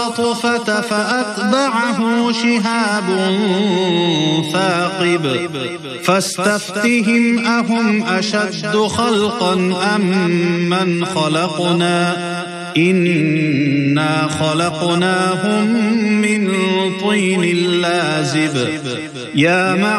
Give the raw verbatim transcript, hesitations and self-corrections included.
النطفة فأتبعه شهاب ثاقب فاستفتهم أهم أشد خلقا أم من خلقنا إنا خلقناهم من طين لازب. يا